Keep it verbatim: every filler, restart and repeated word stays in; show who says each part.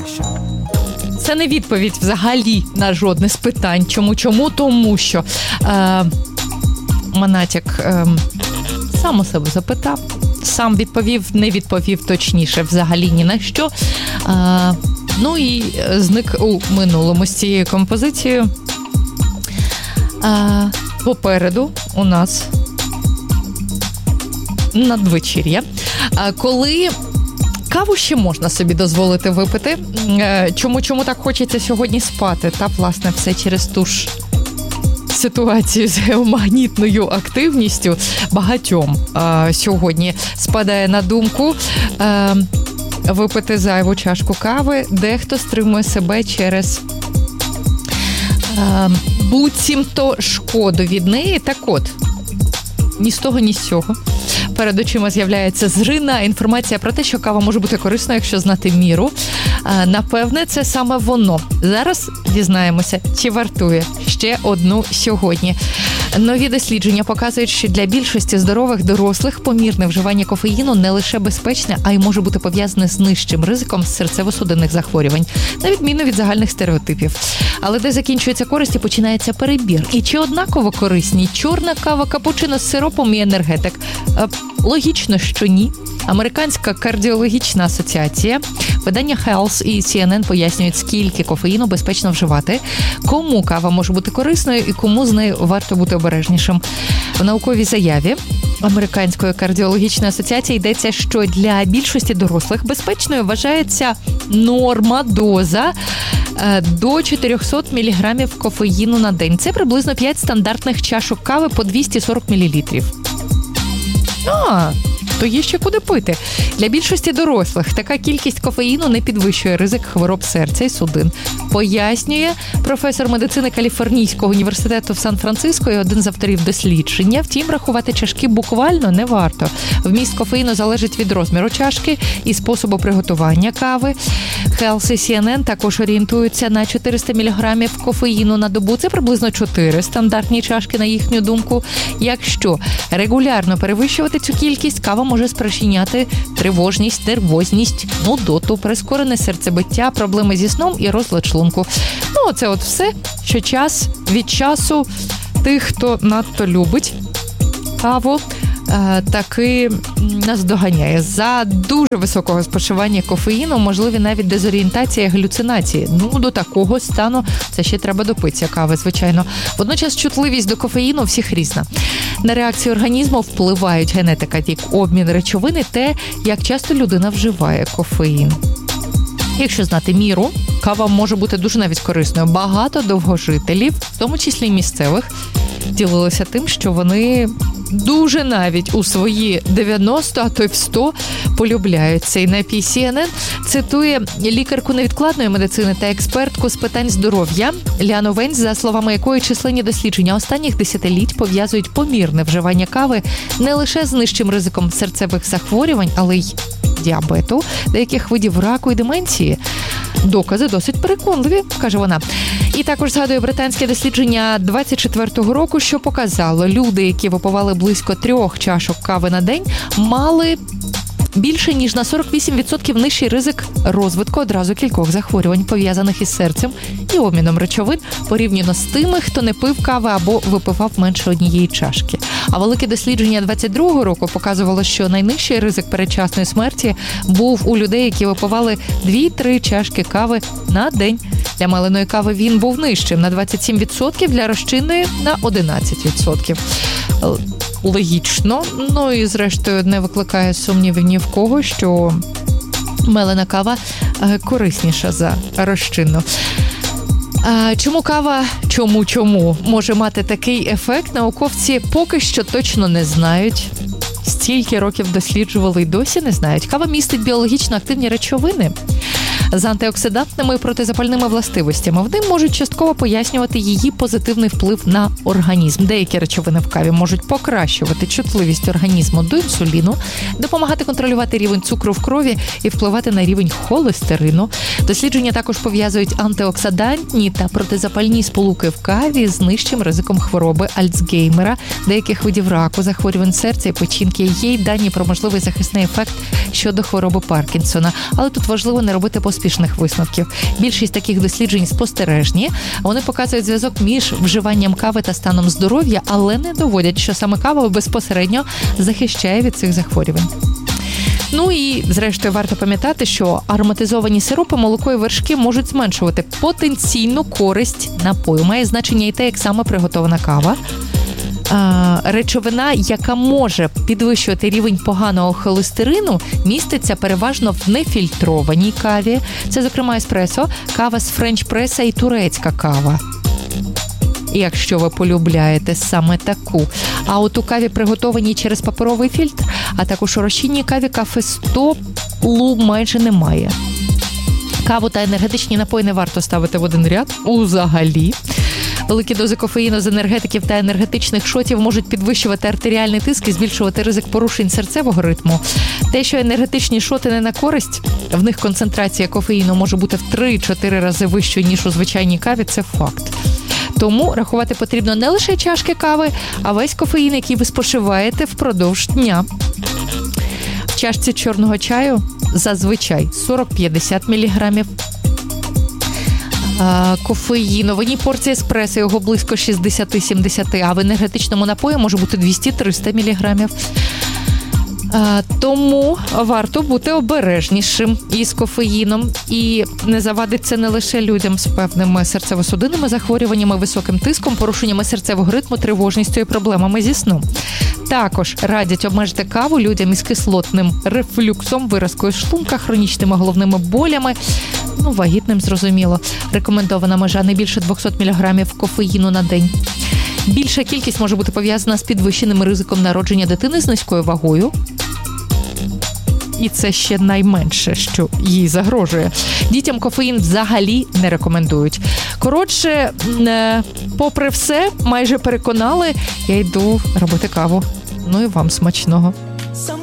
Speaker 1: краще.
Speaker 2: Це не відповідь взагалі на жодне з питань. Чому? Чому? Тому що е, Монатік е, сам у себе запитав, сам відповів, не відповів точніше взагалі ні на що. Е, ну і зник у минулому з цією композицією. Е, попереду у нас надвечір'я, е, коли каву ще можна собі дозволити випити. Чому, чому так хочеться сьогодні спати? Та, власне, все через ту ж ситуацію з геомагнітною активністю багатьом а, сьогодні спадає на думку а, випити зайву чашку кави. Дехто стримує себе через а, буцімто шкоду від неї. Так от, ні з того, ні з цього. Перед очима з'являється зрина інформація про те, що кава може бути корисною, якщо знати міру. Напевне, це саме воно. Зараз дізнаємося, чи вартує ще одну сьогодні. Нові дослідження показують, що для більшості здорових дорослих помірне вживання кофеїну не лише безпечне, а й може бути пов'язане з нижчим ризиком серцево-судинних захворювань, на відміну від загальних стереотипів. Але де закінчується користь і починається перебір. І чи однаково корисні чорна кава, капучино з сиропом і енергетик? Логічно, що ні. Американська кардіологічна асоціація, видання Health і Сі Ен Ен пояснюють, скільки кофеїну безпечно вживати, кому кава може бути корисною і кому з нею варто бути обережнішим. В науковій заяві Американської кардіологічної асоціації йдеться, що для більшості дорослих безпечною вважається норма доза до чотириста міліграмів кофеїну на день. Це приблизно п'ять стандартних чашок кави по двісті сорок мілілітрів. А, то є ще куди пити. Для більшості дорослих така кількість кофеїну не підвищує ризик хвороб серця і судин. Пояснює професор медицини Каліфорнійського університету в Сан-Франциско і один з авторів дослідження. Втім, рахувати чашки буквально не варто. Вміст кофеїну залежить від розміру чашки і способу приготування кави. Health і Сі Ен Ен також орієнтуються на чотириста міліграмів кофеїну на добу. Це приблизно чотири стандартні чашки, на їхню думку. Якщо регулярно перевищувати цю кількість, кава може спричиняти тривожність, нервозність, нудоту, прискорене серцебиття, проблеми зі сном і розлад шлунку. Ну, оце от все, що час від часу тих, хто надто любить каву, таки наздоганяє. За дуже високого споживання кофеїну можливі навіть дезорієнтація і галюцинації. Ну, до такого стану це ще треба допитися кави, звичайно. Водночас чутливість до кофеїну у всіх різна. На реакцію організму впливають генетика, вік, обмін речовини, те, як часто людина вживає кофеїн. Якщо знати міру, кава може бути дуже навіть корисною. Багато довгожителів, в тому числі місцевих, ділилися тим, що вони дуже навіть у свої дев'яносто, а то й в сто полюбляють цей напій. Сі Ен Ен цитує лікарку невідкладної медицини та експертку з питань здоров'я Ліану Венс, за словами якої численні дослідження останніх десятиліть пов'язують помірне вживання кави не лише з нижчим ризиком серцевих захворювань, але й діабету, деяких видів раку і деменції. Докази досить переконливі, каже вона. І також згадує британське дослідження двадцять четвертого року, що показало, люди, які випивали близько трьох чашок кави на день, мали більше, ніж на сорок вісім відсотків нижчий ризик розвитку одразу кількох захворювань, пов'язаних із серцем і обміном речовин, порівняно з тими, хто не пив кави або випивав менше однієї чашки. А велике дослідження двадцять другого року показувало, що найнижчий ризик передчасної смерті був у людей, які випивали дві-три чашки кави на день. Для меленої кави він був нижчим на двадцять сім відсотків, для розчинної – на одинадцять відсотків. Логічно, ну і зрештою не викликає сумнівів ні в кого, що мелена кава корисніша за розчинну. Чому кава, чому-чому може мати такий ефект, науковці поки що точно не знають. Стільки років досліджували і досі не знають. Кава містить біологічно активні речовини з антиоксидантними і протизапальними властивостями. Вони можуть частково пояснювати її позитивний вплив на організм. Деякі речовини в каві можуть покращувати чутливість організму до інсуліну, допомагати контролювати рівень цукру в крові і впливати на рівень холестерину. Дослідження також пов'язують антиоксидантні та протизапальні сполуки в каві з нижчим ризиком хвороби Альцгеймера, деяких видів раку, захворювань серця і печінки. Є й дані про можливий захисний ефект щодо хвороби Паркінсона. Але тут важливо не робити поспішних висновків. Більшість таких досліджень спостережні. Вони показують зв'язок між вживанням кави та станом здоров'я, але не доводять, що саме кава безпосередньо захищає від цих захворювань. Ну і, зрештою, варто пам'ятати, що ароматизовані сиропи, молоко і вершки можуть зменшувати потенційну користь напою. Має значення і те, як саме приготована кава. Речовина, яка може підвищувати рівень поганого холестерину, міститься переважно в нефільтрованій каві. Це, зокрема, еспресо, кава з френч-преса і турецька кава. Якщо ви полюбляєте саме таку. А от у каві, приготованій через паперовий фільтр, а також у розчинній каві кафестолу майже немає. Каву та енергетичні напої не варто ставити в один ряд узагалі. Великі дози кофеїну з енергетиків та енергетичних шотів можуть підвищувати артеріальний тиск і збільшувати ризик порушень серцевого ритму. Те, що енергетичні шоти не на користь, в них концентрація кофеїну може бути в три-чотири рази вищою, ніж у звичайній каві, це факт. Тому рахувати потрібно не лише чашки кави, а весь кофеїн, який ви споживаєте впродовж дня. В чашці чорного чаю зазвичай сорок-п'ятдесят міліграмів. Кофеїну. В одній порції еспресо його близько шістдесят-сімдесят, а в енергетичному напої може бути двісті-триста міліграмів. Тому варто бути обережнішим із кофеїном. І не завадить це не лише людям з певними серцево-судинними захворюваннями, високим тиском, порушеннями серцевого ритму, тривожністю і проблемами зі сном. Також радять обмежити каву людям із кислотним рефлюксом, виразкою шлунка, хронічними головними болями, ну, вагітним, зрозуміло. Рекомендована межа не більше двісті міліграмів кофеїну на день. Більша кількість може бути пов'язана з підвищеним ризиком народження дитини з низькою вагою. І це ще найменше, що їй загрожує. Дітям кофеїн взагалі не рекомендують. Коротше, попри все, майже переконали, я йду робити каву. Ну і вам смачного.